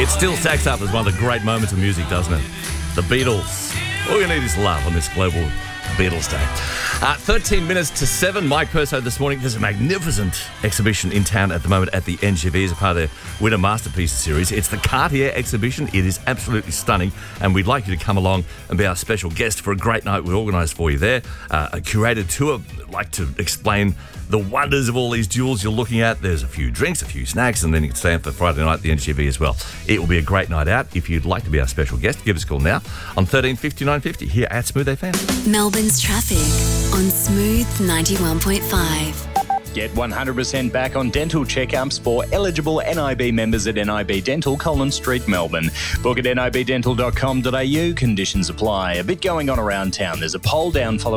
It still stacks up as one of the great moments of music, doesn't it? The Beatles. All you need is love on this global Beatles Day. 13 minutes to 7. Mike Perso this morning. There's a magnificent exhibition in town at the moment at the NGV as a part of their Winter Masterpieces series. It's the Cartier exhibition. It is absolutely stunning, and we'd like you to come along and be our special guest for a great night we organised for you there. A curated tour. I'd like to explain the wonders of all these jewels you're looking at. There's a few drinks, a few snacks, and then you can stay in for Friday night at the NGV as well. It will be a great night out. If you'd like to be our special guest, give us a call now on 135950 here at Smooth FM. Melbourne's traffic on Smooth 91.5. Get 100% back on dental checkups for eligible NIB members at NIB Dental, Collins Street, Melbourne. Book at nibdental.com.au. Conditions apply. A bit going on around town. There's a pole down following